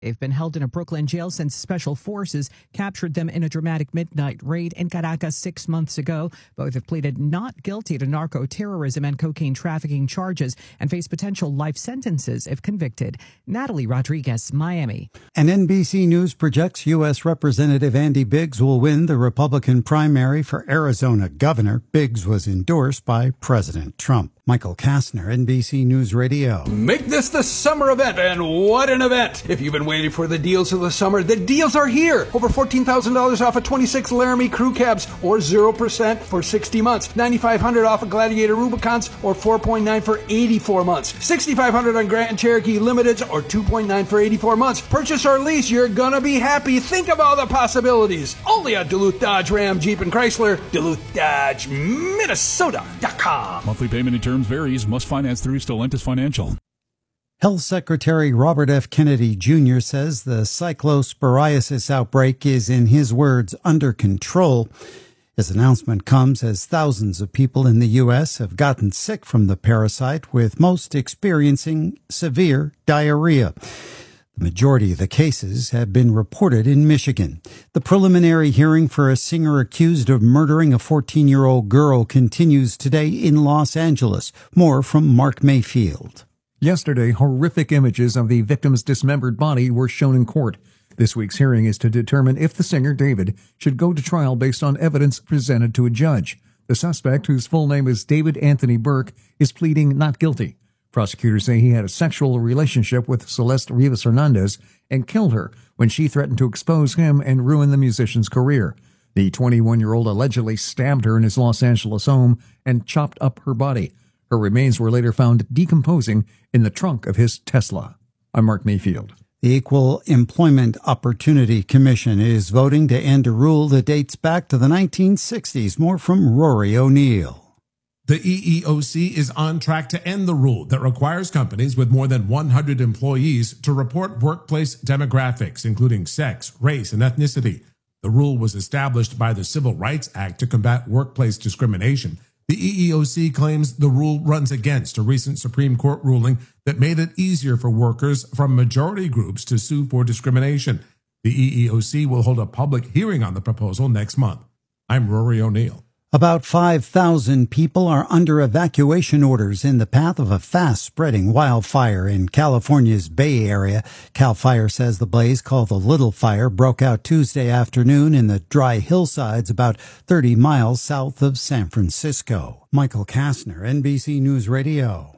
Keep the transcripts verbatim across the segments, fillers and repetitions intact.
They've been held in a Brooklyn jail since special forces captured them in a dramatic midnight raid in Caracas six months ago. Both have pleaded not guilty to narco-terrorism and cocaine trafficking charges and face potential life sentences if convicted. Natalie Rodriguez, Miami. And N B C News projects U S. Representative Andy Biggs will win the Republican primary for Arizona governor. Biggs was endorsed by President Trump. Michael Kastner, N B C News Radio. Make this the summer event, and what an event! If you've been waiting for the deals of the summer, the deals are here! Over fourteen thousand dollars off of twenty-six Laramie crew cabs, or zero percent for sixty months. nine thousand five hundred dollars off of Gladiator Rubicons, or four point nine for eighty-four months. six thousand five hundred dollars on Grant and Cherokee Limiteds, or two point nine for eighty-four months. Purchase or lease, you're gonna be happy. Think of all the possibilities. Only at Duluth Dodge Ram Jeep and Chrysler, Duluth Dodge Minnesota dot com. Monthly payment in terms varies. Must finance through Stellantis Financial. Health Secretary Robert F. Kennedy Junior says the cyclosporiasis outbreak is, in his words, under control. His announcement comes as thousands of people in the U S have gotten sick from the parasite, with most experiencing severe diarrhea. The majority of the cases have been reported in Michigan. The preliminary hearing for a singer accused of murdering a fourteen-year-old girl continues today in Los Angeles. More from Mark Mayfield. Yesterday, horrific images of the victim's dismembered body were shown in court. This week's hearing is to determine if the singer, David, should go to trial based on evidence presented to a judge. The suspect, whose full name is David Anthony Burke, is pleading not guilty. Prosecutors say he had a sexual relationship with Celeste Rivas Hernandez and killed her when she threatened to expose him and ruin the musician's career. The twenty-one-year-old allegedly stabbed her in his Los Angeles home and chopped up her body. Her remains were later found decomposing in the trunk of his Tesla. I'm Mark Mayfield. The Equal Employment Opportunity Commission is voting to end a rule that dates back to the nineteen sixties. More from Rory O'Neill. The E E O C is on track to end the rule that requires companies with more than one hundred employees to report workplace demographics, including sex, race, and ethnicity. The rule was established by the Civil Rights Act to combat workplace discrimination. The E E O C claims the rule runs against a recent Supreme Court ruling that made it easier for workers from majority groups to sue for discrimination. The E E O C will hold a public hearing on the proposal next month. I'm Rory O'Neill. About five thousand people are under evacuation orders in the path of a fast-spreading wildfire in California's Bay Area. CAL FIRE says the blaze, called the Little Fire, broke out Tuesday afternoon in the dry hillsides about thirty miles south of San Francisco. Michael Kastner, N B C News Radio.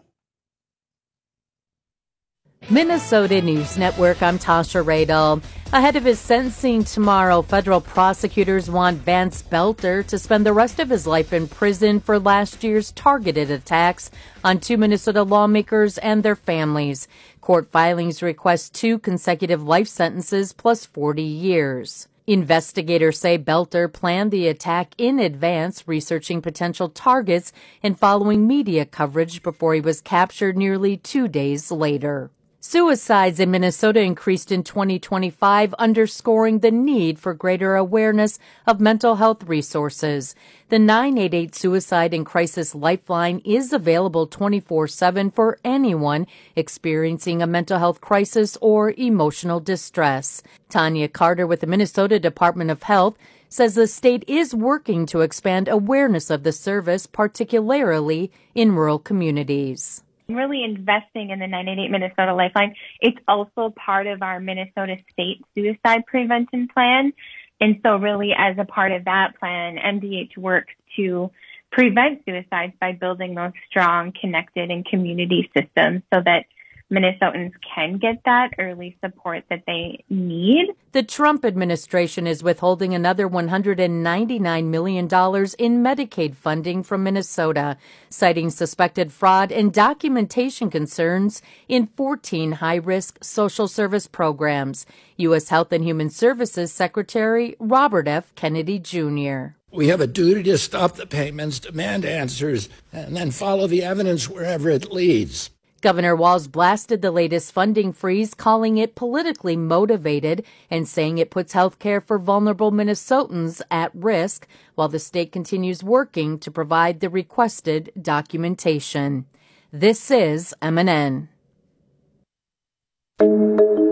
Minnesota News Network, I'm Tasha Radel. Ahead of his sentencing tomorrow, federal prosecutors want Vance Belter to spend the rest of his life in prison for last year's targeted attacks on two Minnesota lawmakers and their families. Court filings request two consecutive life sentences plus forty years. Investigators say Belter planned the attack in advance, researching potential targets and following media coverage before he was captured nearly two days later. Suicides in Minnesota increased in twenty twenty-five, underscoring the need for greater awareness of mental health resources. The nine eight eight Suicide and Crisis Lifeline is available twenty-four seven for anyone experiencing a mental health crisis or emotional distress. Tanya Carter with the Minnesota Department of Health says the state is working to expand awareness of the service, particularly in rural communities. Really investing in the nine eight eight Minnesota Lifeline. It's also part of our Minnesota State Suicide Prevention Plan. And so really as a part of that plan, M D H works to prevent suicides by building those strong, connected, and community systems so that Minnesotans can get that early support that they need. The Trump administration is withholding another one hundred ninety-nine million dollars in Medicaid funding from Minnesota, citing suspected fraud and documentation concerns in fourteen high-risk social service programs. U S. Health and Human Services Secretary Robert F. Kennedy Junior We have a duty to stop the payments, demand answers, and then follow the evidence wherever it leads. Governor Walz blasted the latest funding freeze, calling it politically motivated and saying it puts health care for vulnerable Minnesotans at risk, while the state continues working to provide the requested documentation. This is M N N.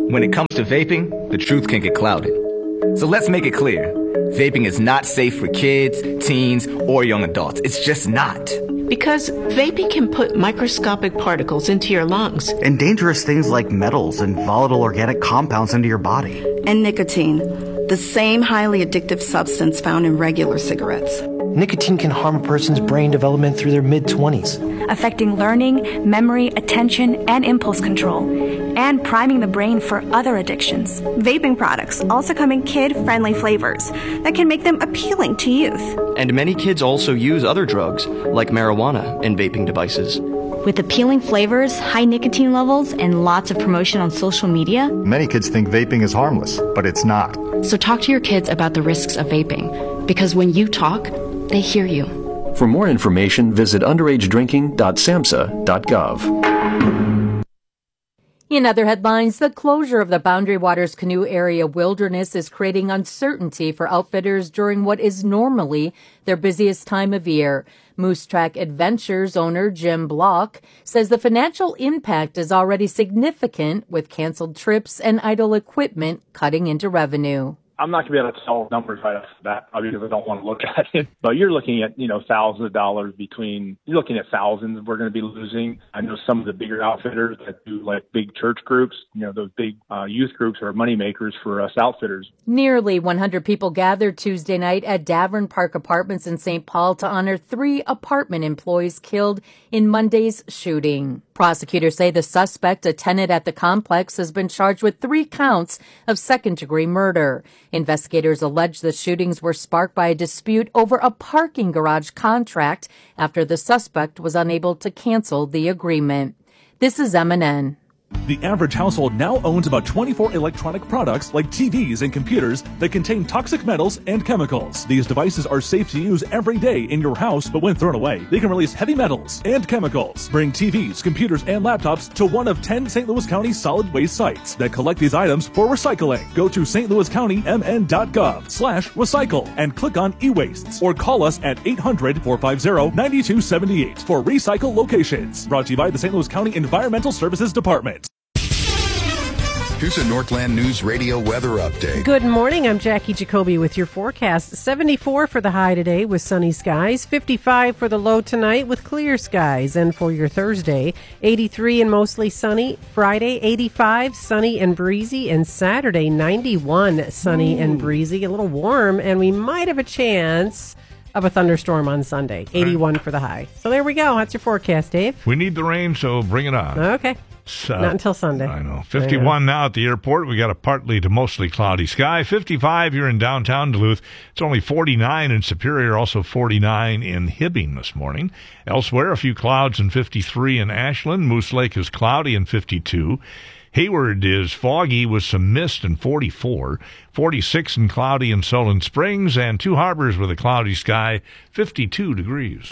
When it comes to vaping, the truth can get clouded. So let's make it clear. Vaping is not safe for kids, teens, or young adults. It's just not. Because vaping can put microscopic particles into your lungs. And dangerous things like metals and volatile organic compounds into your body. And nicotine, the same highly addictive substance found in regular cigarettes. Nicotine can harm a person's brain development through their mid-twenties, affecting learning, memory, attention, and impulse control, and priming the brain for other addictions. Vaping products also come in kid-friendly flavors that can make them appealing to youth. And many kids also use other drugs, like marijuana, in vaping devices. With appealing flavors, high nicotine levels, and lots of promotion on social media, many kids think vaping is harmless, but it's not. So talk to your kids about the risks of vaping, because when you talk, they hear you. For more information, visit underage drinking dot samhsa dot gov. In other headlines, the closure of the Boundary Waters Canoe Area Wilderness is creating uncertainty for outfitters during what is normally their busiest time of year. Moose Track Adventures owner Jim Block says the financial impact is already significant, with canceled trips and idle equipment cutting into revenue. I'm not going to be able to tell numbers right off the bat because I don't want to look at it. But you're looking at, you know, thousands of dollars between, you're looking at thousands we're going to be losing. I know some of the bigger outfitters that do like big church groups, you know, those big uh, youth groups are money makers for us outfitters. Nearly one hundred people gathered Tuesday night at Davern Park Apartments in Saint Paul to honor three apartment employees killed in Monday's shooting. Prosecutors say the suspect, a tenant at the complex, has been charged with three counts of second-degree murder. Investigators allege the shootings were sparked by a dispute over a parking garage contract after the suspect was unable to cancel the agreement. This is M N N. The average household now owns about twenty-four electronic products like T Vs and computers that contain toxic metals and chemicals. These devices are safe to use every day in your house, but when thrown away, they can release heavy metals and chemicals. Bring T Vs, computers, and laptops to one of ten Saint Louis County solid waste sites that collect these items for recycling. Go to S T Louis County M N dot gov slash recycle and click on e-wastes or call us at eight hundred, four five zero, nine two seven eight for recycle locations. Brought to you by the Saint Louis County Environmental Services Department. Here's a Northland News Radio weather update. Good morning. I'm Jackie Jacoby with your forecast. seventy-four for the high today with sunny skies. fifty-five for the low tonight with clear skies. And for your Thursday, eighty-three and mostly sunny. Friday, eighty-five, sunny and breezy. And Saturday, ninety-one, sunny Ooh. and breezy. A little warm, and we might have a chance of a thunderstorm on Sunday. eighty-one right. for the high. So there we go. That's your forecast, Dave. We need the rain, so bring it on. Okay. So, Not until Sunday. I know. fifty-one now at the airport. We got a partly to mostly cloudy sky. fifty-five here in downtown Duluth. It's only forty-nine in Superior, also forty-nine in Hibbing this morning. Elsewhere, a few clouds and fifty-three in Ashland. Moose Lake is cloudy and fifty-two. Hayward is foggy with some mist and forty-four. forty-six and cloudy in Solon Springs. And Two Harbors with a cloudy sky, fifty-two degrees.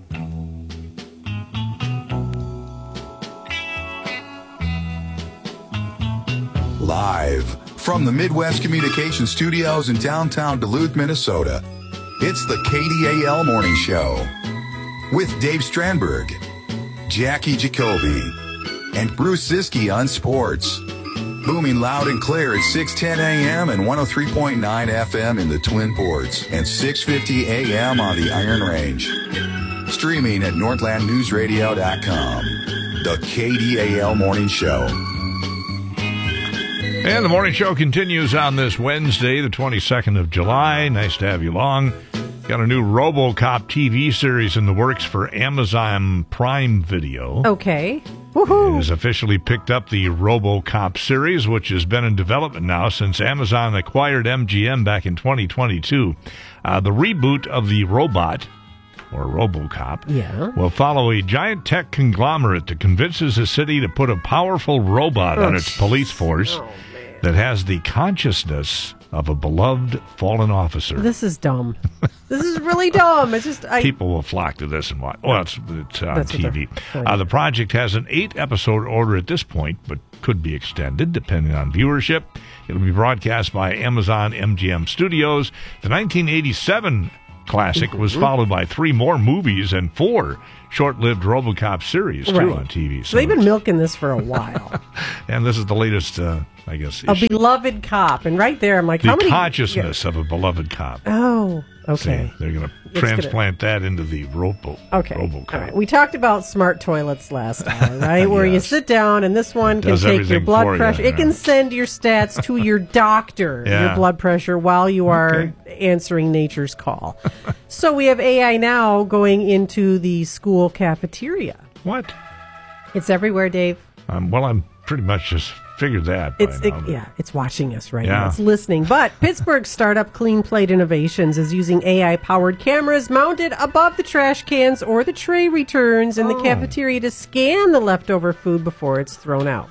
Live from the Midwest Communication Studios in downtown Duluth, Minnesota, it's the K D A L Morning Show with Dave Strandberg, Jackie Jacoby, and Bruce Siski on sports. Booming loud and clear at six ten a.m. and one oh three point nine F M in the Twin Ports and six fifty a.m. on the Iron Range. Streaming at northland news radio dot com. The K D A L Morning Show. And the morning show continues on this Wednesday, the twenty-second of July. Nice to have you along. Got a new RoboCop T V series in the works for Amazon Prime Video. Okay. Woohoo! It has officially picked up the RoboCop series, which has been in development now since Amazon acquired M G M back in twenty twenty-two. Uh, the reboot of the robot, or RoboCop, yeah. will follow a giant tech conglomerate that convinces a city to put a powerful robot oh, on its police force oh, that has the consciousness of a beloved fallen officer. This is dumb. This is really dumb. It's just I... People will flock to this and watch. Well, it's, it's on T V. Uh, the project has an eight-episode order at this point, but could be extended depending on viewership. It'll be broadcast by Amazon M G M Studios. The nineteen eighty-seven classic was followed by three more movies and four short-lived RoboCop series, too, Right. on T V. So they've been milking this for a while. And this is the latest, uh, I guess, A issue. beloved cop. And right there, I'm like, The how many... consciousness of a beloved cop. Oh, okay. See, they're going to It's transplant that into the Robo, Okay. RoboCop. All right. We talked about smart toilets last hour, right? Where you Yes. sit down and this one can Does take your everything blood for you, pressure. It yeah. can send your stats to your doctor, Yeah. your blood pressure, while you are answering nature's call. So we have A I now going into the school cafeteria. What? It's everywhere, Dave. Um, well, I'm pretty much just figured that. by It's now, it, but- yeah, it's watching us right Yeah. now. It's listening. But Pittsburgh startup Clean Plate Innovations is using A I-powered cameras mounted above the trash cans or the tray returns in the Oh. cafeteria to scan the leftover food before it's thrown out.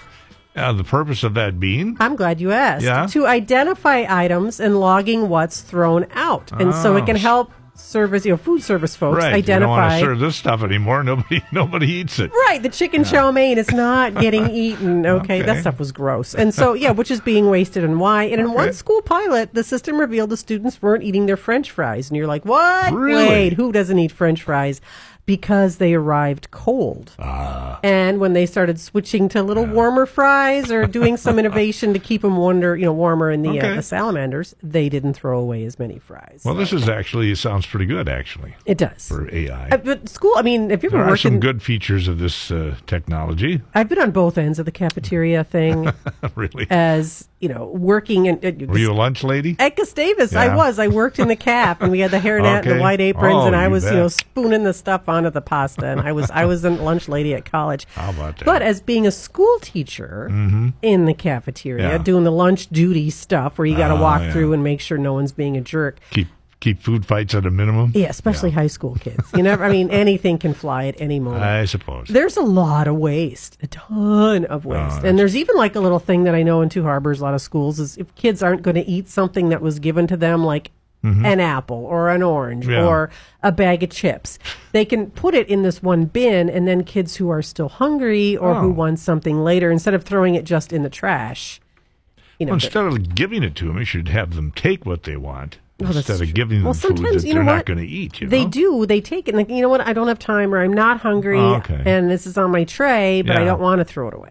Uh, the purpose of that being? I'm glad you asked. Yeah? To identify items and logging what's thrown out, and so it can Oh. help service, you know, food service folks Right. You don't want identify. to serve this stuff anymore. Nobody, nobody eats it. Right, the chicken chow mein is not getting eaten. Okay, that Okay. stuff was gross. And so, yeah, which is being wasted and why. And in one Okay. school pilot, the system revealed the students weren't eating their French fries. And you're like, what? Really? Wait, who doesn't eat French fries? Because they arrived cold. Ah. And when they started switching to little warmer fries or doing some innovation to keep them wonder, you know, warmer in the, Okay. uh, the salamanders, they didn't throw away as many fries. Well, this is actually, it sounds pretty good, actually. It does. For A I. Uh, but school, I mean, if you've There been are working, some good features of this uh, technology. I've been on both ends of the cafeteria thing. Really? As you know, working in uh, Were you a lunch lady? at Gustavus, I Yeah. was. I worked in the caf, and we had the hairnet and Okay. the white aprons, Oh, and I you was, bet. you know, spooning the stuff onto the pasta. And I was, I was a lunch lady at college. How about that? But as being a school teacher Mhm. in the cafeteria, Yeah. doing the lunch duty stuff, where you got to Oh, walk yeah. through and make sure no one's being a jerk. Keep keep food fights at a minimum? Yeah, especially high school kids. You never. I mean, anything can fly at any moment. I suppose. There's a lot of waste, a ton of waste. Oh, and there's even like a little thing that I know in Two Harbors, a lot of schools, is if kids aren't going to eat something that was given to them, like Mhm. an apple or an orange Yeah. or a bag of chips, they can put it in this one bin, and then kids who are still hungry or who Oh. want something later, instead of throwing it just in the trash, you know, Well, the- instead of giving it to them, you should have them take what they want Well, that's instead of giving them well, food sometimes, that you know they're what? not going to eat. You They know? do. They take it. And, like, you know what? I don't have time, or I'm not hungry, Oh, okay. and this is on my tray, but I Yeah. don't want to throw it away.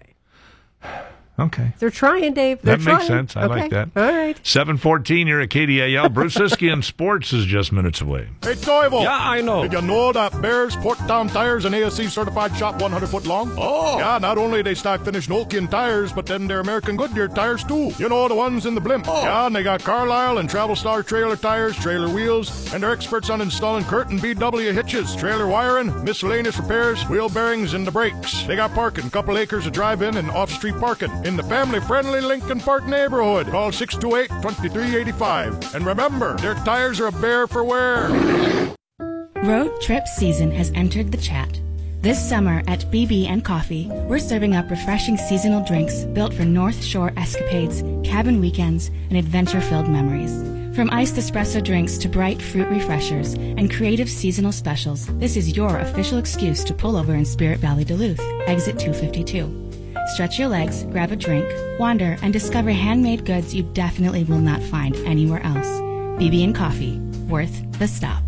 Okay. They're trying, Dave. They're That makes trying. sense. I Okay. like that. All right. seven fourteen, you're at K D A L. Bruce Siski in sports is just minutes away. Hey, Toivo. Yeah, I know. Did you know that Bears Porttown Tires and A S C certified shop one hundred foot long? Oh. Yeah, not only they stock finished Nokian tires, but then they're American Goodyear tires too. You know, the ones in the blimp. Oh. Yeah, and they got Carlisle and Travel Star trailer tires, trailer wheels, and they're experts on installing curtain B W hitches, trailer wiring, miscellaneous repairs, wheel bearings, and the brakes. They got parking, couple acres of drive-in and off-street parking in the family-friendly Lincoln Park neighborhood. Call six two eight, two three eight five. And remember, their tires are a bear for wear. Road trip season has entered the chat. This summer at B B and Coffee, we're serving up refreshing seasonal drinks built for North Shore escapades, cabin weekends, and adventure-filled memories. From iced espresso drinks to bright fruit refreshers and creative seasonal specials, this is your official excuse to pull over in Spirit Valley Duluth, exit two fifty-two. Stretch your legs, grab a drink, wander, and discover handmade goods you definitely will not find anywhere else. B B and Coffee, worth the stop.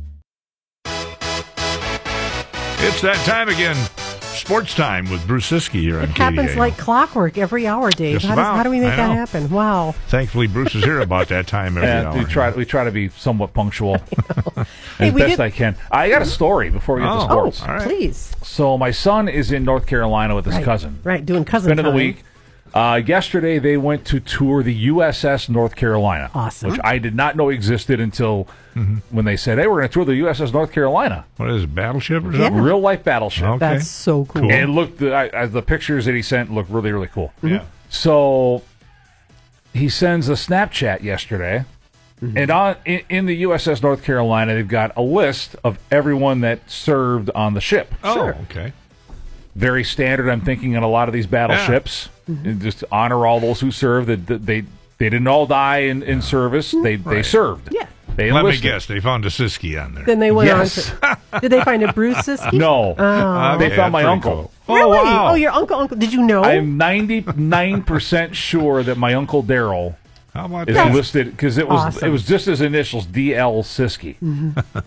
It's that time again. Sports time with Bruce Siski here on It K D A L. happens like clockwork every hour, Dave. Just How, does, about. how do we make I that know. happen? Wow. Thankfully, Bruce is here about that time every And hour. we try we try to be somewhat punctual Hey, as we best did- I can. I got a story before we get to Oh, sports. all right. Please. So my son is in North Carolina with his Right. cousin. Right, doing cousin Spend of the time. week. Uh, yesterday they went to tour the U S S North Carolina, Awesome. which I did not know existed until when they said, "Hey, we're going to tour the U S S North Carolina." What is it, battleship or Yeah. something? Real life battleship. Okay. That's so cool. Cool. And it looked the, I, I- the pictures that he sent looked really really cool. Yeah. So he sends a Snapchat yesterday, and on in, in the U S S North Carolina, they've got a list of everyone that served on the ship. Oh, okay. Very standard, I'm thinking, in a lot of these battleships. And just honor all those who served. That that they they didn't all die in, in service. They they Right. served. Yeah. They Let me enlisted. guess. They found a Siski on there. Then they went Yes. on to... Did they find a Bruce Siski? No, Oh. they Okay, found my that's uncle. pretty cool. Really? Oh, wow. Oh, your uncle, uncle. Did you know? I'm ninety-nine percent sure that my uncle Daryl How about is that? listed because it was awesome. it was just his initials, D L Siski.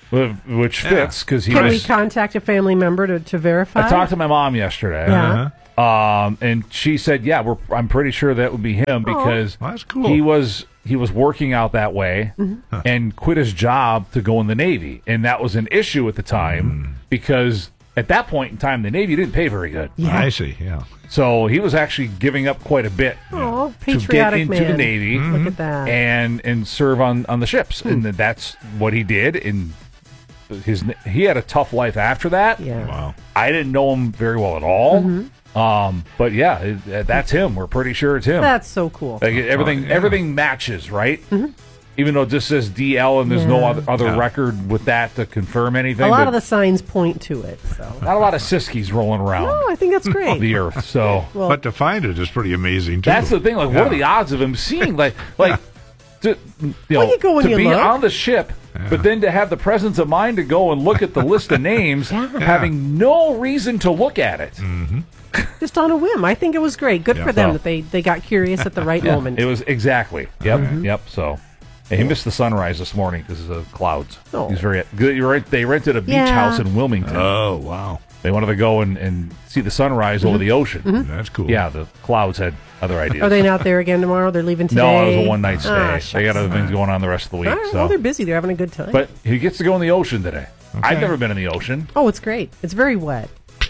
Which fits because he Can was. we contact a family member to, to verify? I talked to my mom yesterday. Yeah. Um, and she said, "Yeah, we're, I'm pretty sure that would be him because well, that's cool. he was he was working out that way Mm-hmm. and quit his job to go in the Navy, and that was an issue at the time Mm. because at that point in time, the Navy didn't pay very good. Yeah. I see, yeah. So he was actually giving up quite a bit Oh, to get patriotic into man. the Navy Look at that. and and serve on, on the ships, Hmm. and that's what he did. And his he had a tough life after that. Yeah. Wow. I didn't know him very well at all. Mm-hmm. Um, but yeah, it, that's him. We're pretty sure it's him. That's so cool. Like everything, Oh, yeah. everything matches, right? Mm-hmm. Even though it just says D L and there's no Yeah. other, other Yeah. record with that to confirm anything. A lot but of the signs point to it. So. not a lot of Siskis rolling around No, I think that's great. the earth. So Well, But to find it is pretty amazing, too. that's the thing. Like, what are the odds of him seeing like like to, you know, Well, you go and to you be look. on the ship, but then to have the presence of mind to go and look at the list of names, having no reason to look at it. Mm-hmm. just on a whim. I think it was great. Good Yeah. for them So- that they, they got curious at the right Yeah, moment. it was exactly. Yep, Mm-hmm. yep. So. And he missed the sunrise this morning because of the clouds. Oh. He's very good. You're right. They rented a beach Yeah. house in Wilmington. Oh, wow. They wanted to go and, and see the sunrise over the ocean. That's cool. Yeah, the clouds had other ideas. Are they not there again tomorrow? They're leaving today? No, it was a one night stay. Ah, they shucks. got other things going on the rest of the week. All right, so. well, they're busy. They're having a good time. But he gets to go in the ocean today. I've Okay. never been in the ocean. oh, it's great. It's very wet.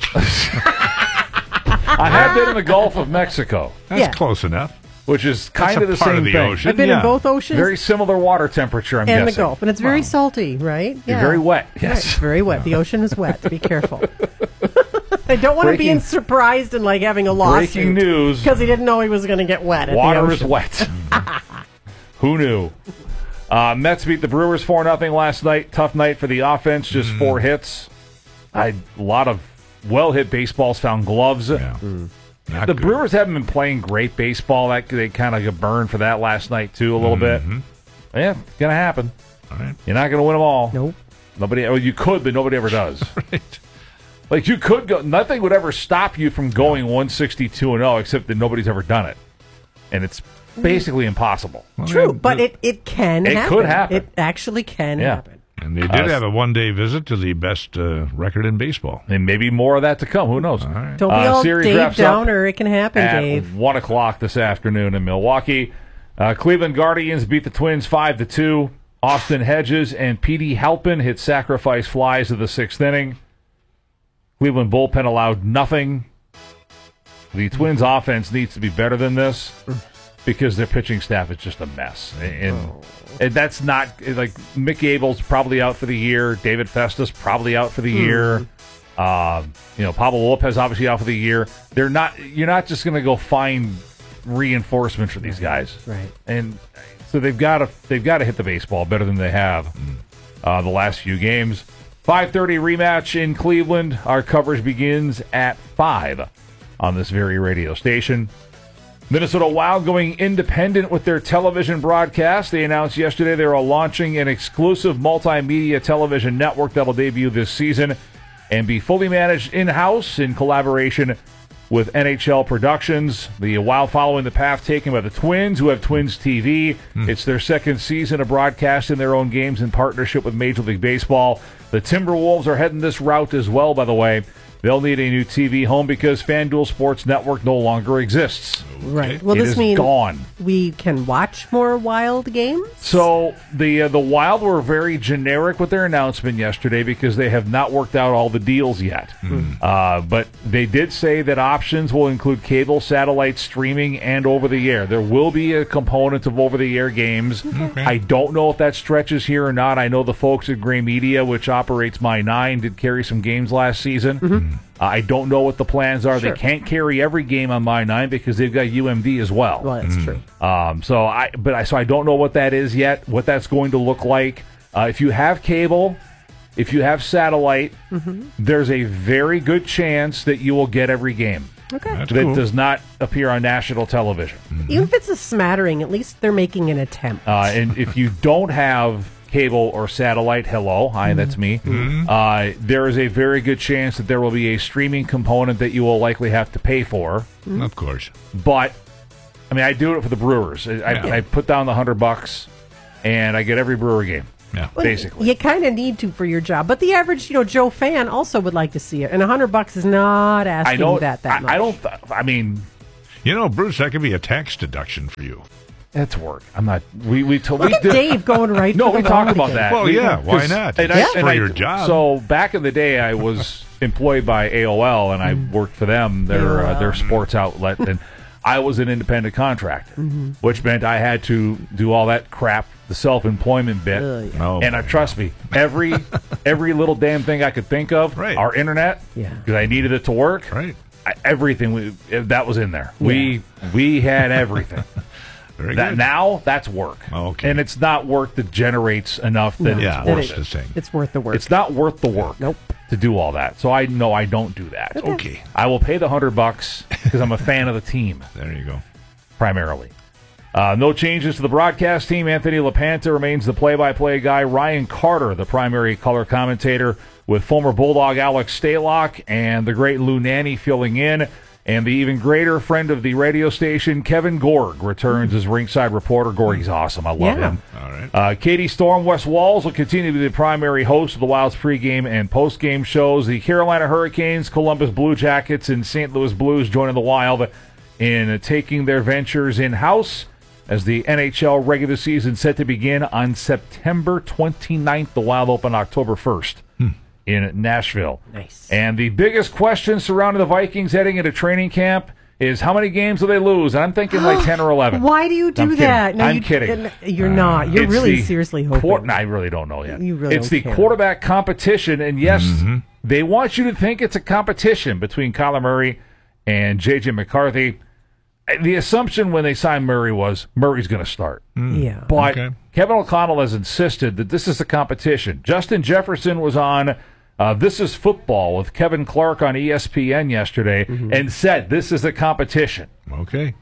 I have been in the Gulf of Mexico, That's Yeah. close enough. which is kind That's of a the part same of the thing. ocean. I've been Yeah. in both oceans Very similar water temperature, I'm and guessing. the Gulf, and it's very salty, right? You're very wet, Right, yes. it's very wet. The ocean is wet. Be careful. I don't want to be Breaking- in surprised and like having a lawsuit. Breaking news. Because he didn't know he was going to get wet. At Water the is ocean. wet. Who knew? Uh, Mets beat the Brewers four nothing last night. Tough night for the offense, just Mm. four hits. I, a lot of well-hit baseballs found gloves. Yeah. Not The good. Brewers haven't been playing great baseball. That They kind of got burned for that last night, too, a little Mhm. bit. Yeah, it's going to happen. All right. You're not going to win them all. Nope. Nobody. Well, you could, but nobody ever does. Right. Like, you could go. Nothing would ever stop you from going one sixty-two and oh, except that nobody's ever done it. And it's basically impossible. Well, True, they- but it, it can It happen. could happen. It actually can Yeah. happen. And they did Uh, have a one-day visit to the best uh, record in baseball. And maybe more of that to come. Who knows? All right. Don't be Uh, all series Dave wraps up Downer. It can happen, at Dave. one o'clock this afternoon in Milwaukee. Uh, Cleveland Guardians beat the Twins five to two. Austin Hedges and P D Halpin hit sacrifice flies of the sixth inning. Cleveland bullpen allowed nothing. The Twins offense needs to be better than this because their pitching staff is just a mess. And, and that's not like Mick Abel's probably out for the year. David Festus probably out for the year. Um, you know, Pablo Lopez obviously out for the year. They're not. You're not just going to go find reinforcement for these guys, Right. And so they've got to they've got to hit the baseball better than they have uh, the last few games. five thirty rematch in Cleveland. Our coverage begins at five on this very radio station. Minnesota Wild going independent with their television broadcast. They announced yesterday they are launching an exclusive multimedia television network that will debut this season and be fully managed in-house in collaboration with N H L Productions. The Wild following the path taken by the Twins, who have Twins T V. It's their second season of broadcasting their own games in partnership with Major League Baseball. The Timberwolves are heading this route as well, by the way. They'll need a new T V home because FanDuel Sports Network no longer exists. Right. Will It this is mean gone. we can watch more Wild games? So the uh, the Wild were very generic with their announcement yesterday because they have not worked out all the deals yet. Uh, but they did say that options will include cable, satellite, streaming, and over-the-air. There will be a component of over-the-air games. Okay. I don't know if that stretches here or not. I know the folks at Gray Media, which operates My Nine, did carry some games last season. Uh, I don't know what the plans are. Sure. They can't carry every game on My Nine because they've got U M D as well. Well, that's true. Um, so I, but I, so I don't know what that is yet. What that's going to look like. Uh, if you have cable, if you have satellite, there's a very good chance that you will get every game. Okay. That's that cool. does not appear on national television. Even if it's a smattering, at least they're making an attempt. Uh, and if you don't have cable or satellite, hello, hi, that's me. Uh, there is a very good chance that there will be a streaming component that you will likely have to pay for. Of course. But I mean, I do it for the Brewers. I, Yeah. I, I put down the hundred bucks, and I get every Brewer game. Yeah, Well, basically. You kind of need to for your job. But the average, you know, Joe fan also would like to see it. And a hundred bucks is not asking I don't, that that I, much. I don't, th- I mean, You know, Bruce, that could be a tax deduction for you. that's work. I'm not, we, we, to, Look we at did, Dave going right No, for we the talked vote about again. that. Well, We- yeah, why 'cause- not? and It's I- for and I- your job. So back in the day, I was employed by A O L, and I worked for them, their uh, their sports outlet, and I was an independent contractor, Mm-hmm. which meant I had to do all that crap, the self-employment bit. Uh, yeah. Oh, and uh, trust me, every every little damn thing I could think of, Right. our internet, Yeah. because I needed it to work, Right. I, everything we, that was in there. We we had everything. Very That good. now that's work. Okay. And it's not work that generates enough that Yeah, it's That worth that's it- the thing. It's worth the work. It's not worth the work. Nope. To do all that. So I know I don't do that. Okay. I will pay the hundred bucks because I'm a fan of the team There you go. primarily. Uh, no changes to the broadcast team. Anthony LaPanta remains the play-by-play guy. Ryan Carter, the primary color commentator, with former Bulldog Alex Stalock and the great Lou Nanny filling in. And the even greater friend of the radio station, Kevin Gorg, returns as ringside reporter. Gorg's awesome. I love Yeah. him. All right. Uh, Katie Storm, Wes Walls will continue to be the primary host of the Wild's pregame and postgame shows. The Carolina Hurricanes, Columbus Blue Jackets, and Saint Louis Blues joining the Wild in taking their ventures in-house as the N H L regular season set to begin on September twenty-ninth. The Wild open October first in Nashville. Nice. And the biggest question surrounding the Vikings heading into training camp is how many games will they lose? And I'm thinking like ten or eleven. Why do you do I'm kidding. that? I'm you, kidding. You're not. You're It's really the seriously hoping. quar- no, I really don't know yet. You really it's don't the care. quarterback competition, and yes, they want you to think it's a competition between Kyler Murray and J J McCarthy. The assumption when they signed Murray was Murray's going to start. Yeah. But Okay. Kevin O'Connell has insisted that this is a competition. Justin Jefferson was on uh, This Is Football with Kevin Clark on E S P N yesterday and said this is a competition. Okay.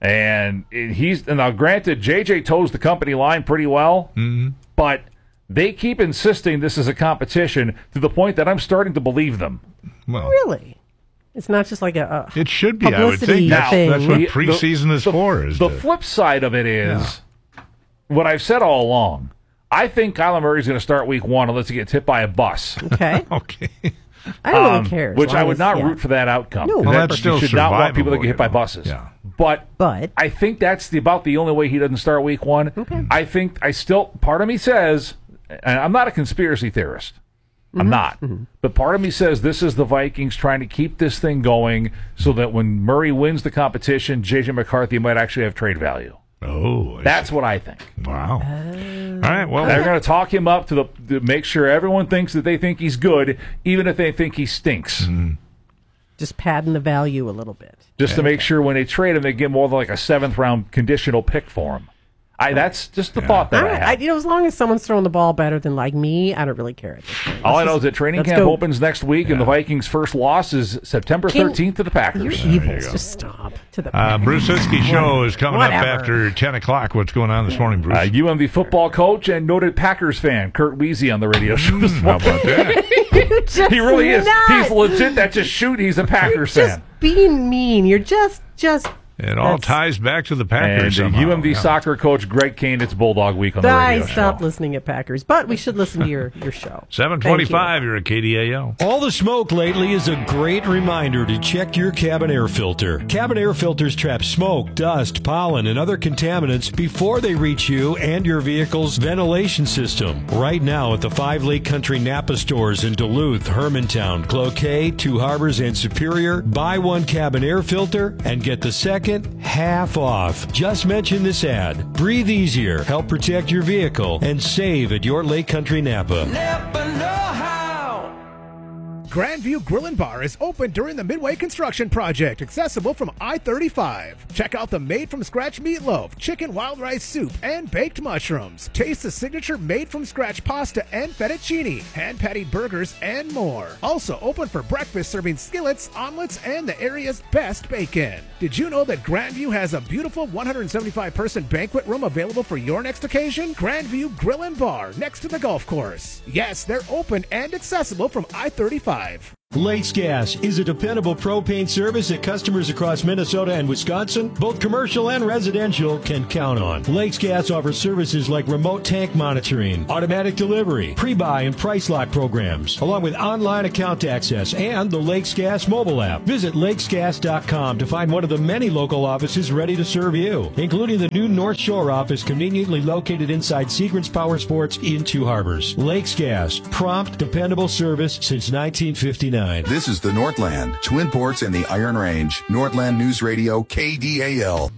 And he's and now granted, J J toes the company line pretty well, Mm-hmm. but they keep insisting this is a competition to the point that I'm starting to believe them. Well, Really? It's not just like a, a it should be. I would publicity think that's, thing. that's what The- preseason is the, for. Is the to- flip side of it is what I've said all along. I think Kyler Murray's going to start week one unless he gets hit by a bus. Okay. okay. I don't Um, really care. as Which long I would as- not yeah. root for that outcome. No. Well, That- that's still you should not want people to survivable, get hit by you know. buses. Yeah. But But I think that's the about the only way he doesn't start week one. Okay. I think I still part of me says, and I'm not a conspiracy theorist. I'm not. But part of me says this is the Vikings trying to keep this thing going so that when Murray wins the competition, J J McCarthy might actually have trade value. Oh, I That's what I think. see. Wow. All right. Well, They're going to talk him up to, the, to make sure everyone thinks that they think he's good, even if they think he stinks. just padding the value a little bit. Just to make sure when they trade him, they get more than like a seventh round conditional pick for him. I, that's just the thought that I, I, have. I, you know, as long as someone's throwing the ball better than like me, I don't really care at this point. All I Let's know just- is that training let's camp go. opens next week, and the Vikings' first loss is September Can- thirteenth to the Packers. You're evil. Just stop. To the uh, Bruce Siski show is coming Whatever. up after ten o'clock. What's going on this morning, Bruce? Uh, U M V football coach and noted Packers fan Kurt Weezy on the radio show this How morning. about that? You're just He really is. not. He's legit. That's a shoot. He's a Packers You're fan. just being mean. You're just, just. It all That's- ties back to the Packers. And uh, somehow. U M V Yeah. soccer coach Greg Kane. It's Bulldog Week on the I radio stopped show. listening at Packers, but we should listen to your, your show. seven Thank you. twenty-five, you're at K D A L. All the smoke lately is a great reminder to check your cabin air filter. Cabin air filters trap smoke, dust, pollen, and other contaminants before they reach you and your vehicle's ventilation system. Right now at the five Lake Country Napa stores in Duluth, Hermantown, Cloquet, Two Harbors, and Superior, buy one cabin air filter and get the second half off. Just mention this ad. Breathe easier, help protect your vehicle, and save at your Lake Country Napa. Grandview Grill and Bar is open during the Midway Construction Project, accessible from I thirty-five. Check out the made-from-scratch meatloaf, chicken wild rice soup, and baked mushrooms. Taste the signature made-from-scratch pasta and fettuccine, hand-patted burgers, and more. Also open for breakfast, serving skillets, omelets, and the area's best bacon. Did you know that Grandview has a beautiful one hundred seventy-five person banquet room available for your next occasion? Grandview Grill and Bar, next to the golf course. Yes, they're open and accessible from I thirty-five. Lakes Gas is a dependable propane service that customers across Minnesota and Wisconsin, both commercial and residential, can count on. Lakes Gas offers services like remote tank monitoring, automatic delivery, pre-buy and price lock programs, along with online account access and the Lakes Gas mobile app. Visit lakes gas dot com to find one of the many local offices ready to serve you, including the new North Shore office conveniently located inside Seagrams Power Sports in Two Harbors. Lakes Gas, prompt, dependable service since nineteen fifty-nine. This is the Northland, Twin Ports, and the Iron Range. Northland News Radio, K D A L.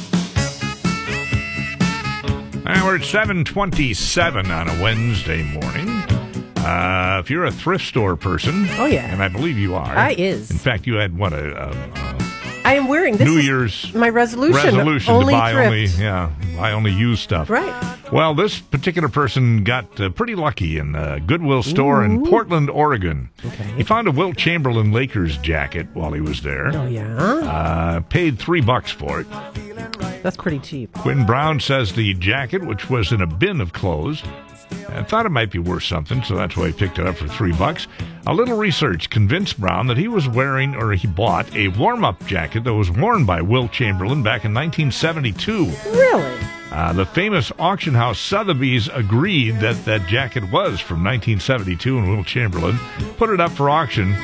Now we're at seven twenty-seven on a Wednesday morning. Uh, if you're a thrift store person, oh yeah, and I believe you are, I is. In fact, you had what a. a, a I am wearing this New is Year's my resolution. Resolution only to buy thrift. only, yeah, buy only used stuff. Right. Well, this particular person got uh, pretty lucky in a Goodwill store Ooh. in Portland, Oregon. Okay. He found a Wilt Chamberlain Lakers jacket while he was there. Oh yeah. Uh, paid three bucks for it. That's pretty cheap. Quinn Brown says the jacket, which was in a bin of clothes, I thought it might be worth something, so that's why he picked it up for three bucks. A little research convinced Brown that he was wearing, or he bought, a warm-up jacket that was worn by Wilt Chamberlain back in nineteen seventy-two. Really? Uh, the famous auction house Sotheby's agreed that that jacket was from nineteen seventy-two, and Wilt Chamberlain put it up for auction.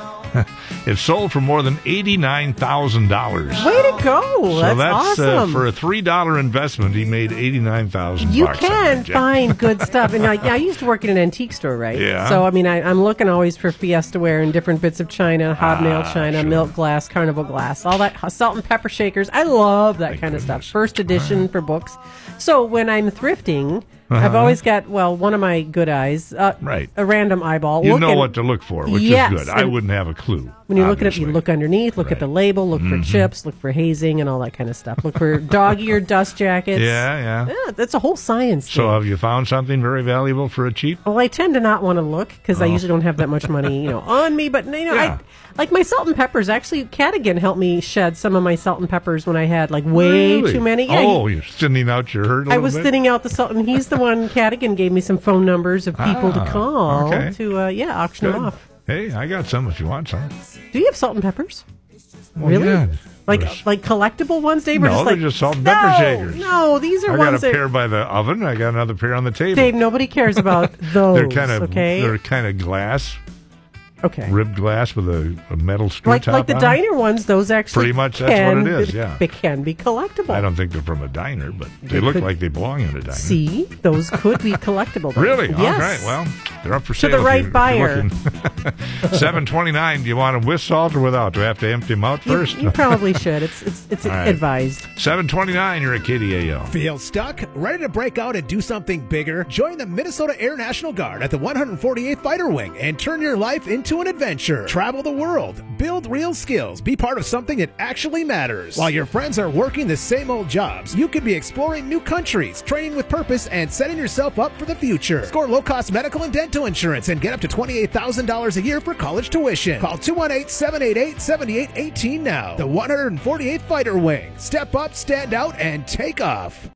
It sold for more than eighty-nine thousand dollars. Way to go! So that's, that's awesome. Uh, for a three dollar investment, he made eighty-nine thousand dollars. You bucks can find good stuff. And I, I used to work in an antique store, right? Yeah. So, I mean, I, I'm looking always for Fiesta ware and different bits of china, hobnail Ah, china, sure. milk glass, carnival glass, all that, salt and pepper shakers. I love that Thank kind of goodness. stuff. First edition for books. So, when I'm thrifting, Uh-huh. I've always got, well, one of my good eyes, uh, Right. a random eyeball. You looking, know what to look for, which Yes, is good. I and wouldn't have a clue. When you look at it, obviously. you look underneath, look at the label, look Mhm. for chips, look for hazing, and all that kind of stuff. Look for dog-eared dust jackets. Yeah, yeah. Yeah, that's a whole science. So thing. have you found something very valuable for a cheap? Well, I tend to not want to look because I Oh. usually don't have that much money, you know, on me. But you know, Yeah. I like my salt and peppers. Actually, Cadigan helped me shed some of my salt and peppers when I had like way Really? too many. Yeah, oh, he- you're thinning out your herd a I little was bit? thinning out the salt, and he's the one. Cadigan gave me some phone numbers of people Ah, to call okay. to, uh, yeah, auction Good. them off. Hey, I got some if you want some. Do you have salt and peppers? Well, really? yeah. Like There's- like collectible ones, Dave? Or No, just they're like, just salt and pepper no, shakers. No, these are I ones got a that pair by the oven. I got another pair on the table. Dave. Nobody cares about those. they're kind of okay. they're kind of glass. Okay. Ribbed glass with a, a metal screw Like top like the on. diner ones, those actually Pretty much that's can, what it is, yeah. They can be collectible. I don't think they're from a diner, but they, They look could- like they belong in a diner. See, those could be collectible. though. Really? Yes. All right. Well, they're up for To sale. the if right you- if buyer. you're looking. seven twenty-nine. Do you want them with salt or without? Do I have to empty them out You, first? you probably should. It's it's it's All right. advised. seven twenty-nine. You're at K D A L. Feel stuck? Ready to break out and do something bigger? Join the Minnesota Air National Guard at the one hundred forty-eighth Fighter Wing and turn your life into an adventure. Travel the world, build real skills, be part of something that actually matters. While your friends are working the same old jobs, you could be exploring new countries, training with purpose, and setting yourself up for the future. Score low-cost medical and dental insurance and get up to twenty-eight thousand dollars a year for college tuition. Call two one eight, seven eight eight, seven eight one eight now. The one hundred forty-eighth Fighter Wing. Step up, stand out, and take off.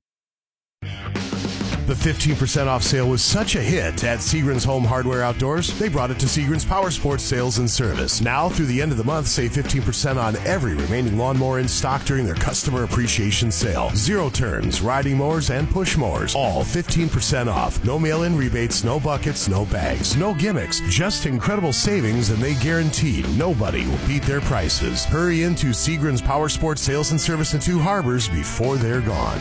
The fifteen percent off sale was such a hit at Seagram's Home Hardware Outdoors, they brought it to Seagram's Power Sports Sales and Service. Now, through the end of the month, save fifteen percent on every remaining lawnmower in stock during their Customer Appreciation Sale. Zero turns, riding mowers, and push mowers, all fifteen percent off. No mail-in rebates, no buckets, no bags, no gimmicks. Just incredible savings, and they guarantee nobody will beat their prices. Hurry into Seagram's Power Sports Sales and Service in Two Harbors before they're gone.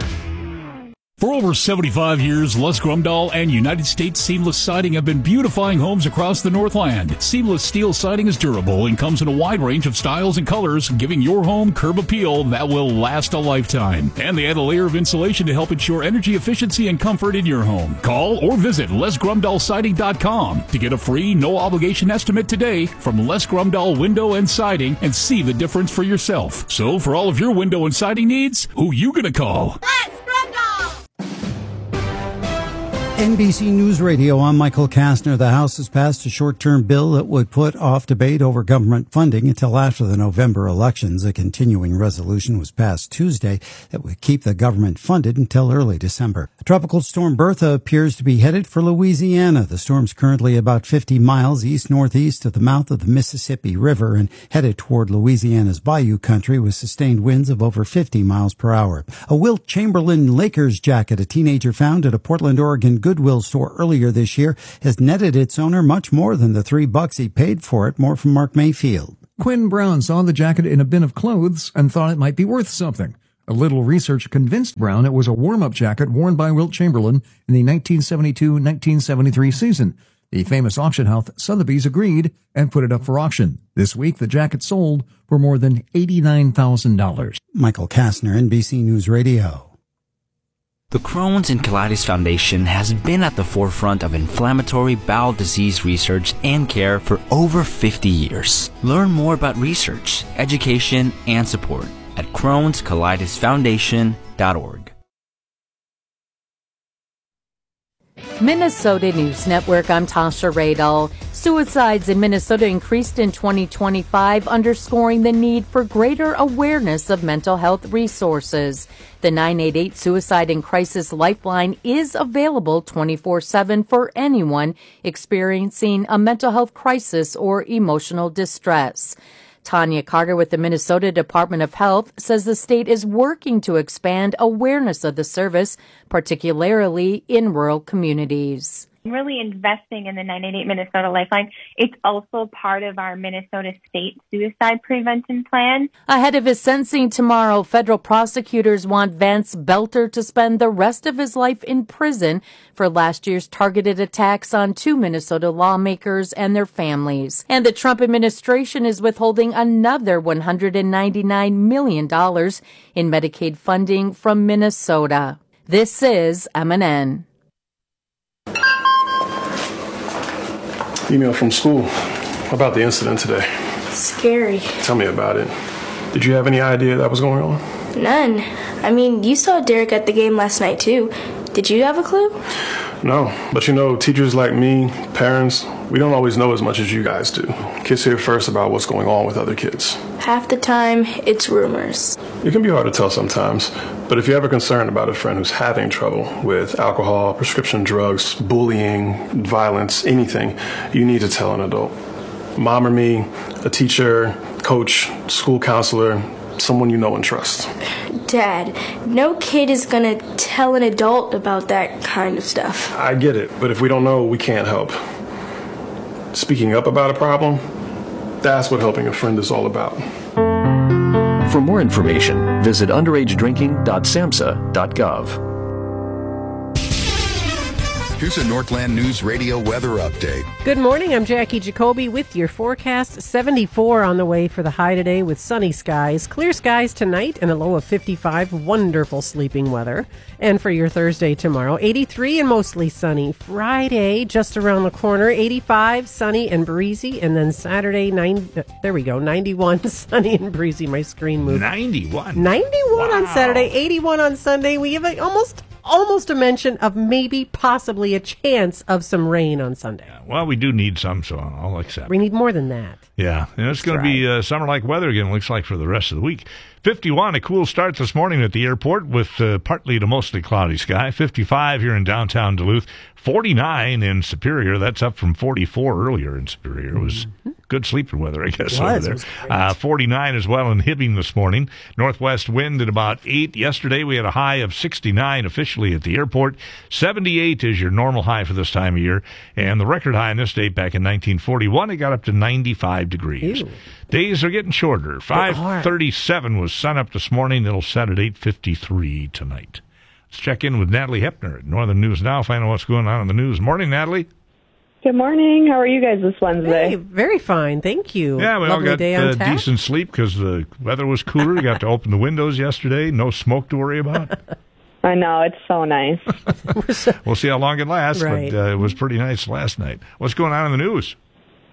For over seventy-five years, Les Grumdahl and United States Seamless Siding have been beautifying homes across the Northland. Seamless steel siding is durable and comes in a wide range of styles and colors, giving your home curb appeal that will last a lifetime. And they add a layer of insulation to help ensure energy efficiency and comfort in your home. Call or visit les grumdahl siding dot com to get a free, no-obligation estimate today from Les Grumdahl Window and Siding and see the difference for yourself. So for all of your window and siding needs, who you gonna call? Les Grumdahl! N B C News Radio, I'm Michael Kastner. The House has passed a short-term bill that would put off debate over government funding until after the November elections. A continuing resolution was passed Tuesday that would keep the government funded until early December. Tropical storm Bertha appears to be headed for Louisiana. The storm's currently about fifty miles east-northeast of the mouth of the Mississippi River and headed toward Louisiana's Bayou country with sustained winds of over fifty miles per hour. A Wilt Chamberlain Lakers jacket a teenager found at a Portland, Oregon Goodwill store earlier this year has netted its owner much more than the three bucks he paid for it. More from Mark Mayfield. Quinn Brown saw the jacket in a bin of clothes and thought it might be worth something. A little research convinced Brown it was a warm-up jacket worn by Wilt Chamberlain in the nineteen seventy-two nineteen seventy-three season. The famous auction house Sotheby's agreed and put it up for auction. This week, the jacket sold for more than eighty-nine thousand dollars. Michael Kastner, N B C News Radio. The Crohn's and Colitis Foundation has been at the forefront of inflammatory bowel disease research and care for over fifty years. Learn more about research, education, and support at crohns colitis foundation dot org. Minnesota News Network, I'm Tasha Radel. Suicides in Minnesota increased in twenty twenty-five, underscoring the need for greater awareness of mental health resources. The nine eight eight Suicide and Crisis Lifeline is available twenty-four seven for anyone experiencing a mental health crisis or emotional distress. Tanya Carter with the Minnesota Department of Health says the state is working to expand awareness of the service, particularly in rural communities. Really investing in the nine eight eight Minnesota Lifeline. It's also part of our Minnesota State Suicide Prevention Plan. Ahead of his sentencing tomorrow, federal prosecutors want Vance Belter to spend the rest of his life in prison for last year's targeted attacks on two Minnesota lawmakers and their families. And the Trump administration is withholding another one hundred ninety-nine million dollars in Medicaid funding from Minnesota. This is M and N. Email from school about the incident today. Scary. Tell me about it. Did you have any idea that was going on? None. I mean, you saw Derek at the game last night, too. Did you have a clue? No, but you know, teachers like me, parents, we don't always know as much as you guys do. Kids hear first about what's going on with other kids. Half the time, it's rumors. It can be hard to tell sometimes, but if you're ever concerned about a friend who's having trouble with alcohol, prescription drugs, bullying, violence, anything, you need to tell an adult. Mom or me, a teacher, coach, school counselor, someone you know and trust. Dad, no kid is gonna tell an adult about that kind of stuff. I get it, but if we don't know, we can't help. Speaking up about a problem, that's what helping a friend is all about. For more information, visit underage drinking dot samhsa dot gov. Here's a Northland News Radio weather update. Good morning. I'm Jackie Jacoby with your forecast. seventy-four on the way for the high today with sunny skies. Clear skies tonight and a low of fifty-five. Wonderful sleeping weather. And for your Thursday tomorrow, eighty-three and mostly sunny. Friday, just around the corner, eighty-five, sunny and breezy. And then Saturday, nine, there we go, ninety-one, sunny and breezy. My screen moved. ninety-one. ninety-one Wow. on Saturday, eighty-one on Sunday. We have a, almost... Almost a mention of maybe, possibly a chance of some rain on Sunday. Well, we do need some, so I'll accept. We need more than that. Yeah, and it's going to be uh, summer-like weather again, looks like, for the rest of the week. fifty-one, a cool start this morning at the airport with uh, partly to mostly cloudy sky. fifty-five here in downtown Duluth. forty-nine in Superior. That's up from forty-four earlier in Superior. It was mm-hmm. good sleeping weather, I guess, it over was, there. It was great. Uh, forty-nine as well in Hibbing this morning. Northwest wind at about eight. Yesterday we had a high of sixty-nine officially at the airport. seventy-eight is your normal high for this time of year. And the record high on this date back in nineteen forty-one, it got up to ninety-five degrees. Ew. Days are getting shorter. five thirty-seven was sun up this morning. It'll set at eight fifty-three tonight. Let's check in with Natalie Hepner at Northern News Now, find out what's going on in the news. Morning, Natalie. Good morning. How are you guys this Wednesday? Hey, very fine. Thank you. Yeah, we Lovely all got day on uh, tap. decent sleep because the weather was cooler. You got to open the windows yesterday. No smoke to worry about. I know. It's so nice. We'll see how long it lasts, Right. but uh, it was pretty nice last night. What's going on in the news?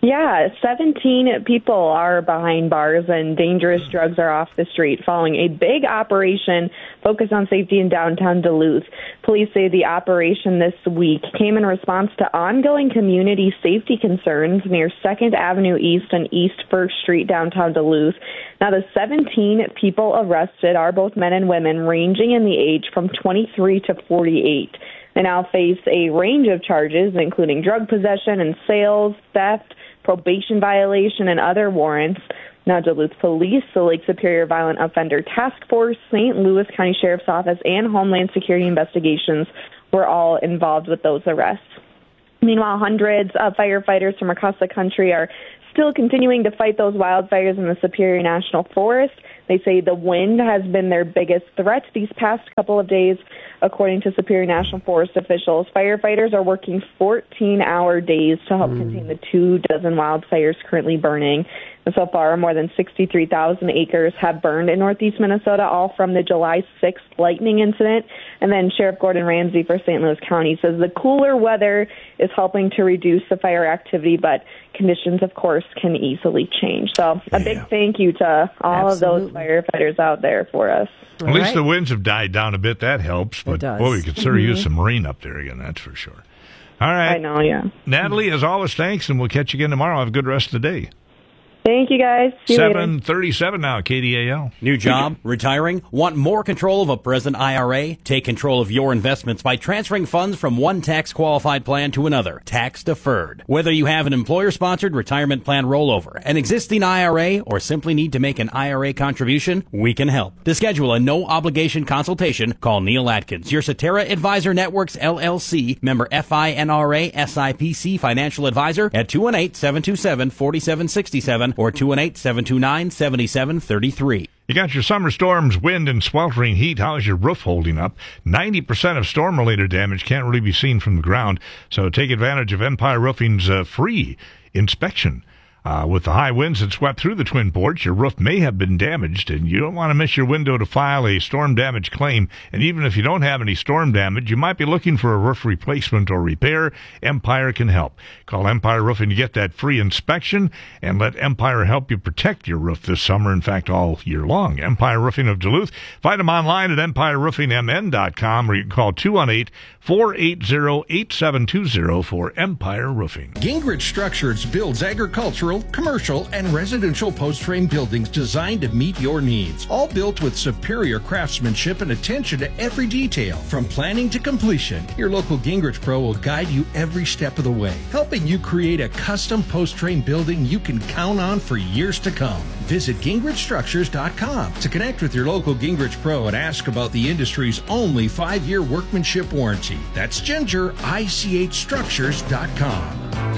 Yeah, seventeen people are behind bars and dangerous drugs are off the street following a big operation focused on safety in downtown Duluth. Police say the operation this week came in response to ongoing community safety concerns near second Avenue East and East First Street downtown Duluth. Now, the seventeen people arrested are both men and women ranging in the age from twenty-three to forty-eight. They now face a range of charges, including drug possession and sales, theft, probation violation, and other warrants. Now, Duluth Police, the Lake Superior Violent Offender Task Force, Saint Louis County Sheriff's Office, and Homeland Security Investigations were all involved with those arrests. Meanwhile, hundreds of firefighters from across the country are still continuing to fight those wildfires in the Superior National Forest. They say the wind has been their biggest threat these past couple of days. According to Superior National Forest officials, firefighters are working fourteen-hour days to help mm. contain the two dozen wildfires currently burning. And so far, more than sixty-three thousand acres have burned in northeast Minnesota, all from the July sixth lightning incident. And then Sheriff Gordon Ramsey for Saint Louis County says the cooler weather is helping to reduce the fire activity, but conditions, of course, can easily change. So a yeah. big thank you to all Absolutely. of those firefighters out there for us. At all least right. the winds have died down a bit. That helps. But, boy, we could sure mm-hmm. use some rain up there again, that's for sure. All right. I know, yeah. Natalie, as always, thanks, and we'll catch you again tomorrow. Have a good rest of the day. Thank you, guys. See you seven thirty-seven now, K D A L. New job, retiring, want more control of a present I R A? Take control of your investments by transferring funds from one tax-qualified plan to another, tax-deferred. Whether you have an employer-sponsored retirement plan rollover, an existing I R A, or simply need to make an I R A contribution, we can help. To schedule a no-obligation consultation, call Neil Atkins, your Cetera Advisor Networks, L L C, member F I N R A S I P C financial advisor at two one eight, seven two seven, four seven six seven or two one eight, seven two nine, seven seven three three. You got your summer storms, wind, and sweltering heat. How's your roof holding up? ninety percent of storm-related damage can't really be seen from the ground, so take advantage of Empire Roofing's uh, free inspection. Uh, with the high winds that swept through the Twin Ports, your roof may have been damaged, and you don't want to miss your window to file a storm damage claim. And even if you don't have any storm damage, you might be looking for a roof replacement or repair. Empire can help. Call Empire Roofing to get that free inspection, and let Empire help you protect your roof this summer, in fact, all year long. Empire Roofing of Duluth. Find them online at empire roofing m n dot com, or you can call two one eight, four eight zero, eight seven two zero for Empire Roofing. Gingrich Structures builds agricultural, commercial, and residential post-frame buildings designed to meet your needs. All built with superior craftsmanship and attention to every detail. From planning to completion, your local Gingrich Pro will guide you every step of the way, helping you create a custom post-frame building you can count on for years to come. Visit gingrich structures dot com to connect with your local Gingrich Pro and ask about the industry's only five-year workmanship warranty. That's ginger I C H structures dot com.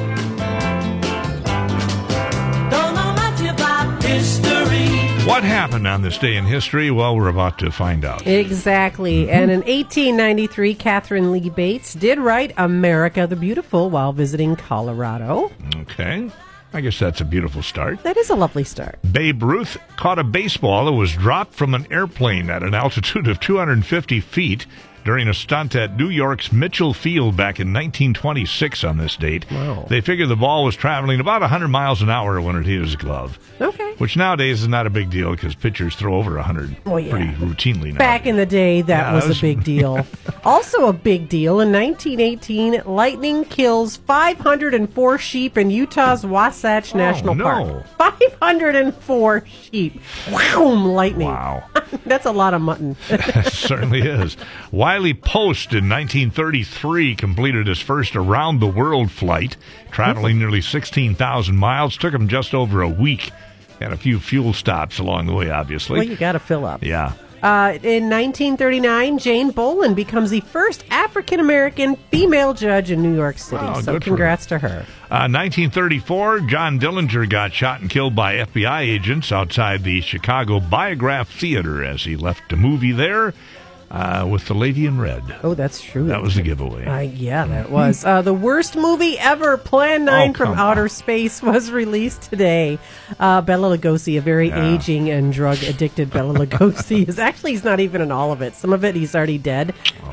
History. What happened on this day in history? Well, we're about to find out. Exactly. Mm-hmm. And in eighteen ninety-three, Catherine Lee Bates did write America the Beautiful while visiting Colorado. Okay. I guess that's a beautiful start. That is a lovely start. Babe Ruth caught a baseball that was dropped from an airplane at an altitude of two hundred fifty feet during a stunt at New York's Mitchell Field back in nineteen twenty-six on this date. Wow. They figured the ball was traveling about one hundred miles an hour when it hit his glove. Okay. Which nowadays is not a big deal because pitchers throw over one hundred well, yeah. pretty routinely now. Back in the day, that, yeah, was, that was a big deal. Also a big deal, in nineteen eighteen, lightning kills five hundred four sheep in Utah's Wasatch oh, National no. Park. five hundred four sheep. Wow, lightning. Wow. That's a lot of mutton. It certainly is. Wiley Post in nineteen thirty-three completed his first around-the-world flight, traveling nearly sixteen thousand miles. Took him just over a week. Had a few fuel stops along the way, obviously. Well, you got to fill up. Yeah. Uh, in nineteen thirty-nine, Jane Bolin becomes the first African-American female judge in New York City. Oh, so congrats her. to her. Uh, nineteen thirty-four, John Dillinger got shot and killed by F B I agents outside the Chicago Biograph Theater as he left a movie there. Uh, with the Lady in Red. Oh, that's true. That was the giveaway. Uh, yeah, that was. Uh, the worst movie ever, Plan nine oh, from on. Outer Space, was released today. Uh, Bela Lugosi, a very yeah. aging and drug-addicted Bela Lugosi, is actually, he's not even in all of it. Some of it, he's already dead.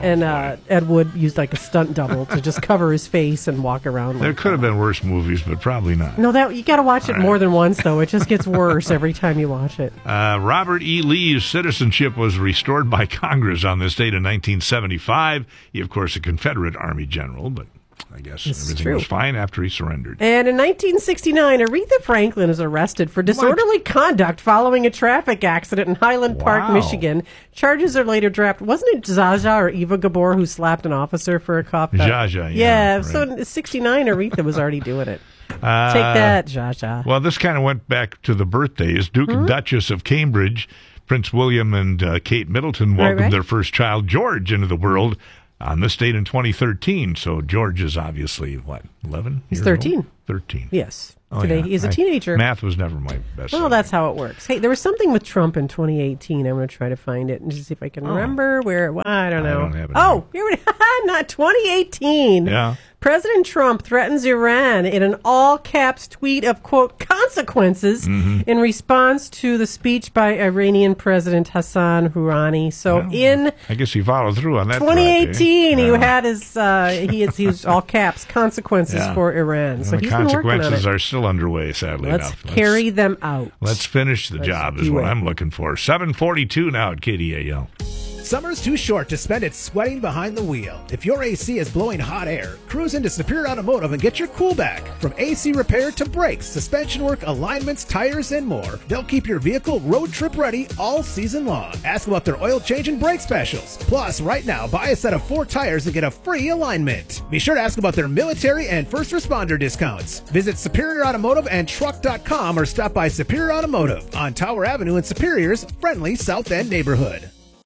and uh, Ed Wood used like a stunt double to just cover his face and walk around. There like could have been worse movies, but probably not. No, that you got to watch it All more right. than once, though. It just gets worse every time you watch it. Uh, Robert E. Lee's citizenship was restored by Congress on this date in nineteen seventy-five. He, of course, a Confederate Army general, but I guess This is everything true. was fine after he surrendered. And in nineteen sixty-nine, Aretha Franklin is arrested for disorderly conduct following a traffic accident in Highland Park, Wow. Michigan. Charges are later dropped. Wasn't it Zaza or Eva Gabor who slapped an officer for a cop? Zsa, yeah, Yeah, right. so in sixty-nine, Aretha was already doing it. Uh, Take that, Zsa. Well, this kind of went back to the birthdays. Duke and Duchess of Cambridge, Prince William and uh, Kate Middleton Right, welcomed right. their first child, George, into the world on this date in twenty thirteen. So George is obviously, what, eleven? He's years thirteen. old? thirteen. Yes. Oh, Today yeah. he's a I- teenager. Math was never my best. Well, that's how it works. Hey, there was something with Trump in twenty eighteen. I'm going to try to find it and just see if I can Oh. remember where it was. I don't I know. don't have it oh, here it is. Not twenty eighteen. Yeah. President Trump threatens Iran in an all-caps tweet of, quote, consequences Mhm. in response to the speech by Iranian President Hassan Rouhani. So Well, in I guess he followed through on that. twenty eighteen, threat, eh? he Yeah. had his, uh, he is, he was all caps, consequences Yeah. for Iran. And So the he's been working on consequences it. are still underway, sadly Let's enough. carry them out. Let's finish the Let's job is do what it. I'm looking for. seven forty-two now at K D A L. Summer's too short to spend it sweating behind the wheel. If your A C is blowing hot air, cruise into Superior Automotive and get your cool back. From A C repair to brakes, suspension work, alignments, tires, and more, they'll keep your vehicle road trip ready all season long. Ask about their oil change and brake specials. Plus, right now, buy a set of four tires and get a free alignment. Be sure to ask about their military and first responder discounts. Visit Superior Automotive and Truck dot com or stop by Superior Automotive on Tower Avenue in Superior's friendly South End neighborhood.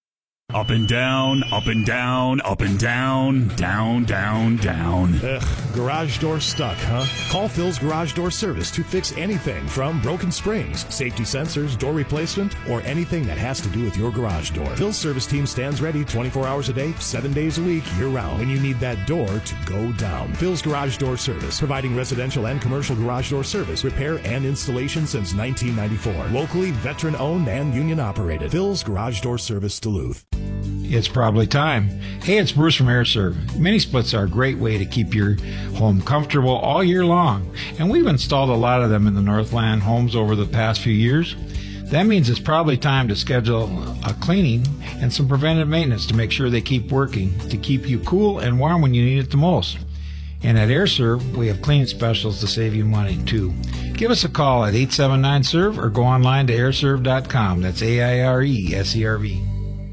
Up and down, up and down, up and down, down, down, down. Ugh, garage door stuck, huh? Call Phil's Garage Door Service to fix anything from broken springs, safety sensors, door replacement, or anything that has to do with your garage door. Phil's service team stands ready twenty-four hours a day, seven days a week, year-round when you need that door to go down. Phil's Garage Door Service, providing residential and commercial garage door service, repair, and installation since nineteen ninety-four. Locally, veteran-owned and union-operated. Phil's Garage Door Service, Duluth. It's probably time. Hey, it's Bruce from AirServe. Mini splits are a great way to keep your home comfortable all year long, and we've installed a lot of them in the Northland homes over the past few years. That means it's probably time to schedule a cleaning and some preventive maintenance to make sure they keep working, to keep you cool and warm when you need it the most. And at AirServe, we have cleaning specials to save you money, too. Give us a call at eight seven nine serve or go online to air serve dot com. That's A I R E S E R V.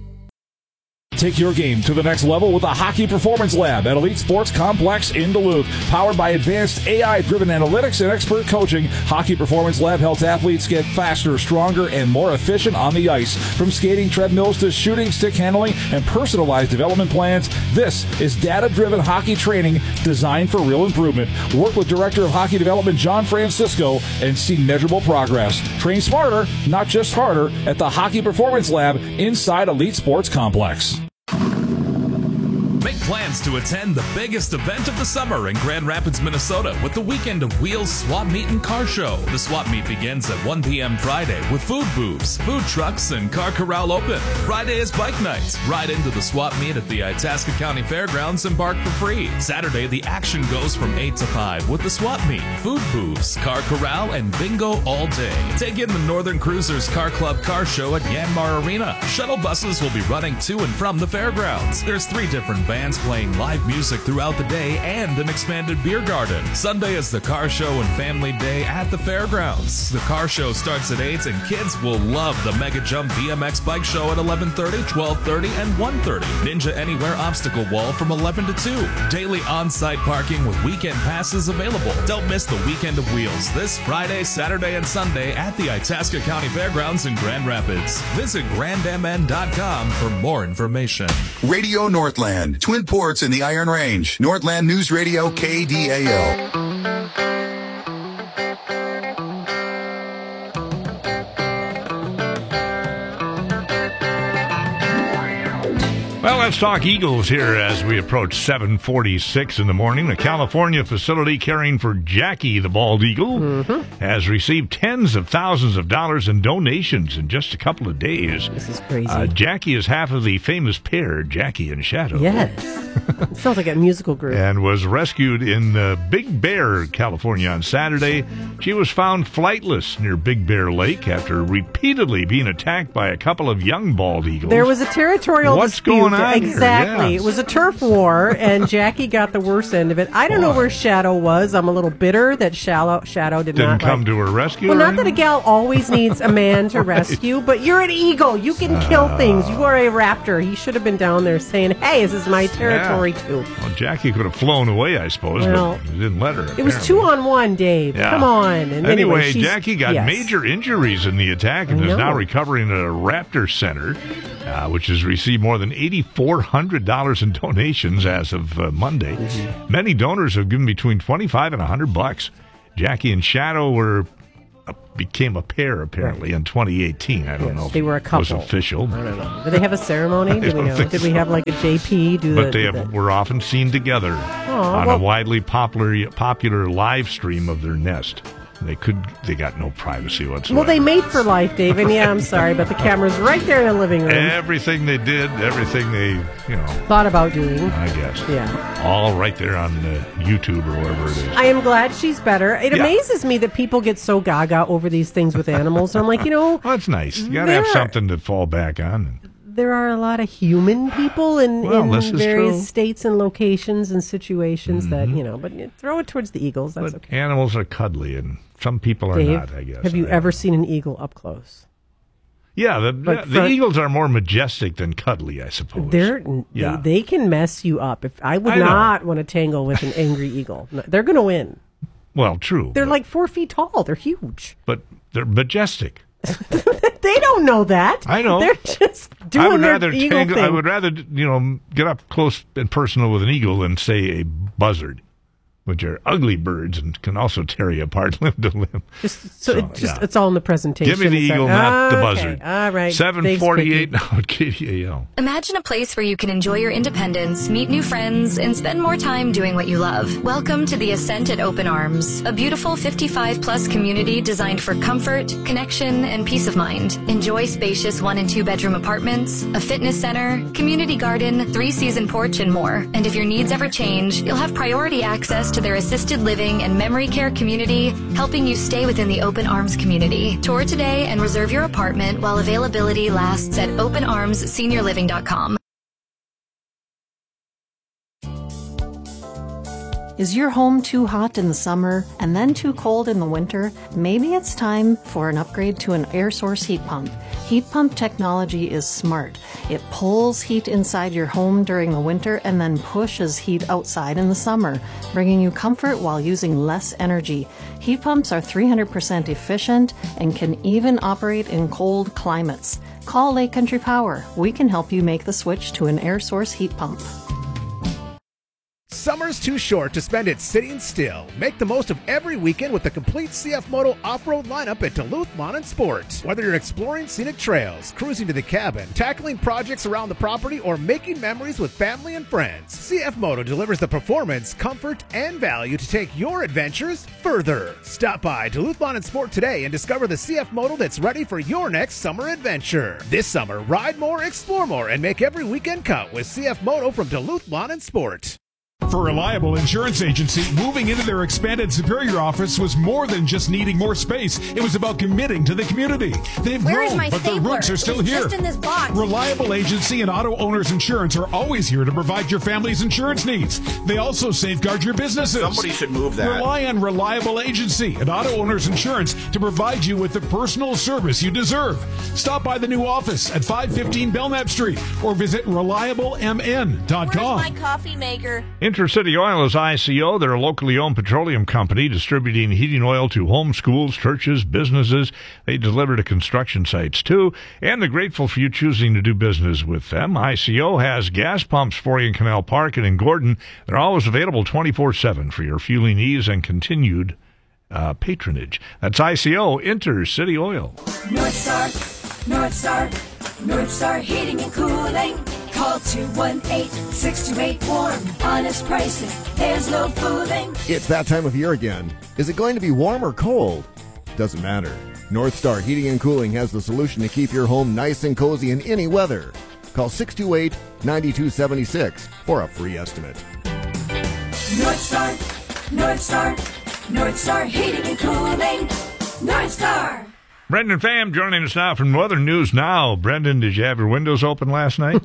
Take your game to the next level with the Hockey Performance Lab at Elite Sports Complex in Duluth. Powered by advanced A I-driven analytics and expert coaching, Hockey Performance Lab helps athletes get faster, stronger, and more efficient on the ice. From skating treadmills to shooting, stick handling, and personalized development plans, this is data-driven hockey training designed for real improvement. Work with Director of Hockey Development John Francisco and see measurable progress. Train smarter, not just harder, at the Hockey Performance Lab inside Elite Sports Complex. Make plans to attend the biggest event of the summer in Grand Rapids, Minnesota with the Weekend of Wheels Swap Meet and Car Show. The swap meet begins at one p.m. Friday with food booths, food trucks, and car corral open. Friday is bike nights. Ride into the swap meet at the Itasca County Fairgrounds and park for free. Saturday, the action goes from eight to five with the swap meet, food booths, car corral, and bingo all day. Take in the Northern Cruisers Car Club Car Show at Yanmar Arena. Shuttle buses will be running to and from the fairgrounds. There's three different bands playing live music throughout the day and an expanded beer garden. Sunday is the car show and family day at the fairgrounds. The car show starts at eight and kids will love the Mega Jump B M X bike show at eleven thirty, twelve thirty, and one thirty. Ninja Anywhere obstacle wall from eleven to two. Daily on-site parking with weekend passes available. Don't miss the Weekend of Wheels this Friday, Saturday, and Sunday at the Itasca County Fairgrounds in Grand Rapids. Visit grand m n dot com for more information. Radio Northland, Twin Ports in the Iron Range. Northland News Radio, K D A L. Well, let's talk Eagles here as we approach seven forty-six in the morning. The California facility caring for Jackie the bald eagle mm-hmm. has received tens of thousands of dollars in donations in just a couple of days. This is crazy. Uh, Jackie is half of the famous pair, Jackie and Shadow. Yes. It sounds like a musical group. And was rescued in uh, Big Bear, California on Saturday. She was found flightless near Big Bear Lake after repeatedly being attacked by a couple of young bald eagles. There was a territorial What's dispute. going on Exactly. here? Yeah. It was a turf war, and Jackie got the worst end of it. I don't Boy. know where Shadow was. I'm a little bitter that Shadow, Shadow did Didn't not come like. to her rescue. Well, or not anything? that a gal always needs a man to Right. rescue, but you're an eagle. You can kill Uh, things. You are a raptor. He should have been down there saying, "Hey, this is my territory Yeah. too." Well, Jackie could have flown away, I suppose, Well, but didn't let her. It was apparently. two on one, Dave. Yeah. Come on. And anyway, Anyway, she's- Jackie got yes. major injuries in the attack and I is now know. recovering at a Raptor Center, uh, which has received more than eight thousand four hundred dollars in donations as of uh, Monday. Mm-hmm. Many donors have given between twenty-five and one hundred bucks. Jackie and Shadow were uh, became a pair apparently in twenty eighteen. I don't Yes, know if they were a it was couple. official. I don't know. Did they have a ceremony? I Do we don't know? think Did we so. have like a J P do But the? they do have, the- were often seen together on well- a widely popular popular live stream of their nest. They could they got no privacy whatsoever. Well, they made for life, Dave. And yeah, I'm sorry, but the camera's right there in the living room. Everything they did, everything they, you know, Thought about doing. I guess. Yeah. All right there on uh, YouTube or wherever it is. I am glad she's better. It Yeah. amazes me that people get so gaga over these things with animals. I'm like, you know, well, that's nice. You got to have there- something to fall back on. there are a lot of human people in, Well, in this is various true. states and locations and situations that, you know, but you throw it towards the eagles. That's But okay. animals are cuddly, and some people are Dave, not, I guess. have you I- ever seen an eagle up close? Yeah, the, Like the front- eagles are more majestic than cuddly, I suppose. They're Yeah. they, they can mess you up. If I would I know. not want to tangle with an angry eagle, No, they're going to win. Well, true. They're like four feet tall. They're huge. But they're majestic. They don't know that. I know. They're just doing I would their rather eagle tangle, thing. I would rather you know get up close and personal with an eagle than say a buzzard, which are ugly birds and can also tear you apart limb to limb. Just, so, So, it just yeah. it's all in the presentation. Give me the It's like, eagle, not the okay, buzzard. All right. Seven Thanks, forty-eight Quickie. now at K D A L. Imagine a place where you can enjoy your independence, meet new friends, and spend more time doing what you love. Welcome to the Ascent at Open Arms, a beautiful fifty-five plus community designed for comfort, connection, and peace of mind. Enjoy spacious one and two bedroom apartments, a fitness center, community garden, three season porch, and more. And if your needs ever change, you'll have priority access to their assisted living and memory care community, helping you stay within the Open Arms community. Tour today and reserve your apartment while availability lasts at open arms senior living dot com. Is your home too hot in the summer and then too cold in the winter? Maybe it's time for an upgrade to an air source heat pump. Heat pump technology is smart. It pulls heat inside your home during the winter and then pushes heat outside in the summer, bringing you comfort while using less energy. Heat pumps are three hundred percent efficient and can even operate in cold climates. Call Lake Country Power. We can help you make the switch to an air source heat pump. Summer's too short to spend it sitting still. Make the most of every weekend with the complete C F Moto off-road lineup at Duluth Lawn and Sport. Whether you're exploring scenic trails, cruising to the cabin, tackling projects around the property, or making memories with family and friends, C F Moto delivers the performance, comfort, and value to take your adventures further. Stop by Duluth Lawn and Sport today and discover the C F Moto that's ready for your next summer adventure. This summer, ride more, explore more, and make every weekend count with C F Moto from Duluth Lawn and Sport. For Reliable Insurance Agency, moving into their expanded Superior office was more than just needing more space. It was about committing to the community. They've Where is grown, my but their stapler? roots are still It's here. just in this box. Reliable Agency and Auto Owners Insurance are always here to provide your family's insurance needs. They also safeguard your businesses. Somebody should move that. Rely on Reliable Agency and Auto Owners Insurance to provide you with the personal service you deserve. Stop by the new office at five fifteen Belknap Street or visit reliable m n dot com. Where's my coffee maker? Intercity Oil is I C O. They're a locally owned petroleum company distributing heating oil to homes, schools, churches, businesses. They deliver to construction sites, too, and they're grateful for you choosing to do business with them. I C O has gas pumps for you in Canal Park and in Gordon. They're always available twenty-four seven for your fueling needs and continued uh, patronage. That's I C O, Intercity Oil. North Star, North Star, North Star Heating and Cooling. Call two one eight, six two eight, warm. Honest pricing, there's no fooling. It's that time of year again. Is it going to be warm or cold? Doesn't matter. North Star Heating and Cooling has the solution to keep your home nice and cozy in any weather. Call six two eight, nine two seven six for a free estimate. North Star, North Star, North Star Heating and Cooling. North Star. Brendan Pham joining us now from Northern News Now. Brendan, did you have your windows open last night?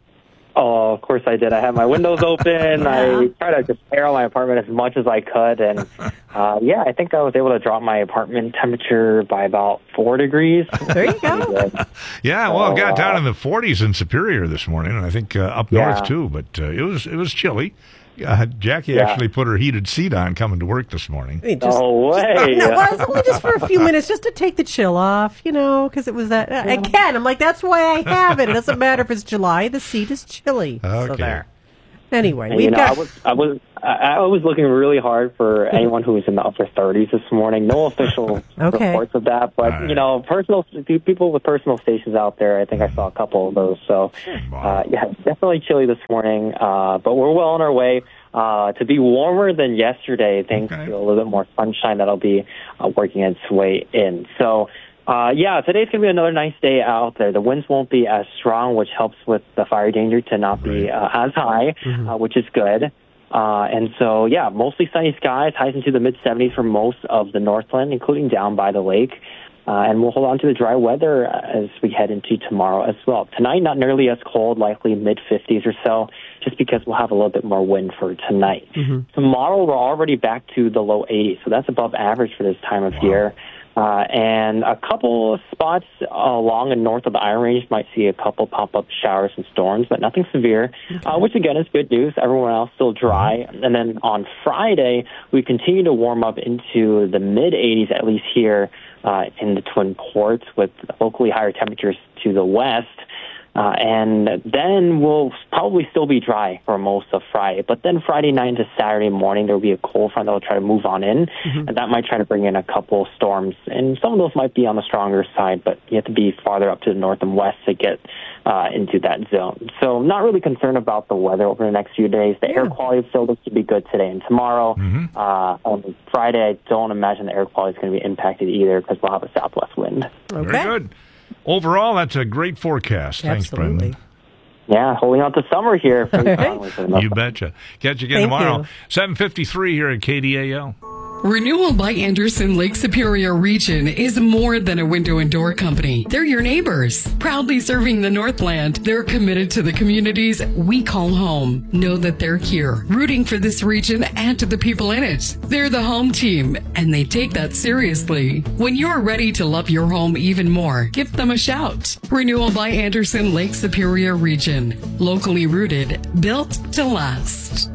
Oh, of course I did. I had my windows open. Yeah. I tried to just air my apartment as much as I could. And, uh, yeah, I think I was able to drop my apartment temperature by about four degrees. There you go. Yeah, well, it got uh, down in the forties in Superior this morning, and I think uh, up yeah. north, too. But uh, it was it was chilly. Uh, Jackie yeah. actually put her heated seat on coming to work this morning. Just, no way. No, well, it was only just for a few minutes, just to take the chill off, you know, because it was that. Uh, again, I'm like, that's why I have it. It doesn't matter if it's July. The seat is chilly. Okay. So there. Anyway, and, we've you know, got... I was I was I was looking really hard for anyone who was in the upper thirties this morning. No official okay. reports of that, but right. you know, personal people with personal stations out there. I think I saw a couple of those. So, uh, yeah, definitely chilly this morning, uh, but we're well on our way. Uh, to be warmer than yesterday, thanks okay. to a little bit more sunshine that'll be uh, working its way in. So, uh, yeah, today's going to be another nice day out there. The winds won't be as strong, which helps with the fire danger to not be uh, as high, mm-hmm. uh, which is good. Uh, and so, yeah, mostly sunny skies, highs into the mid seventies for most of the Northland, including down by the lake. Uh, and we'll hold on to the dry weather as we head into tomorrow as well. Tonight, not nearly as cold, likely mid fifties or so, just because we'll have a little bit more wind for tonight. Mm-hmm. Tomorrow, we're already back to the low eighties, so that's above average for this time of wow. year. Uh, and a couple of spots along and north of the Iron Range might see a couple pop-up showers and storms, but nothing severe, okay. uh, which again is good news. Everyone else still dry. Mm-hmm. And then on Friday, we continue to warm up into the mid eighties, at least here uh, in the Twin Ports, with locally higher temperatures to the west. Uh, and then we'll probably still be dry for most of Friday. But then Friday night into Saturday morning, there will be a cold front that will try to move on in. Mm-hmm. And that might try to bring in a couple storms. And some of those might be on the stronger side, but you have to be farther up to the north and west to get uh, into that zone. So I'm not really concerned about the weather over the next few days. The yeah. air quality still looks to be good today and tomorrow. Mm-hmm. Uh, on Friday, I don't imagine the air quality is going to be impacted either because we'll have a southwest wind. Okay. Very good. Overall, that's a great forecast. Thanks, Absolutely. Brendan. Yeah, holding out to summer here. You betcha. Catch you again Thank tomorrow. You. seven fifty-three here at K D A L. Renewal by Anderson Lake Superior Region is more than a window and door company. They're your neighbors. Proudly serving the Northland, they're committed to the communities we call home. Know that they're here, rooting for this region and to the people in it. They're the home team, and they take that seriously. When you're ready to love your home even more, give them a shout. Renewal by Anderson Lake Superior Region. Locally rooted, built to last.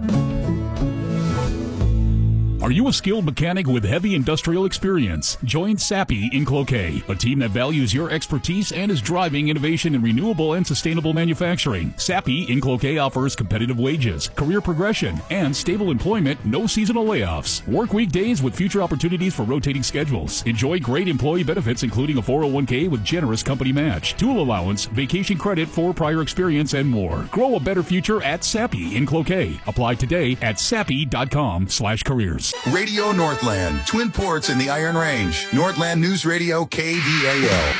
Are you a skilled mechanic with heavy industrial experience? Join Sappi in Cloquet, a team that values your expertise and is driving innovation in renewable and sustainable manufacturing. Sappi in Cloquet offers competitive wages, career progression, and stable employment, no seasonal layoffs. Work weekdays with future opportunities for rotating schedules. Enjoy great employee benefits, including a four oh one k with generous company match, tool allowance, vacation credit for prior experience, and more. Grow a better future at Sappi in Cloquet. Apply today at sappi.com slash careers. Radio Northland, Twin Ports in the Iron Range. Northland News Radio K D A L.